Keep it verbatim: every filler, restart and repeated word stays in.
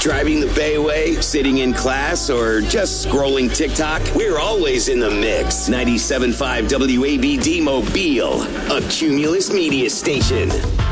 Driving the Bayway, sitting in class, or just scrolling TikTok? We're always in the mix. ninety-seven point five W A B D Mobile, a Cumulus media station.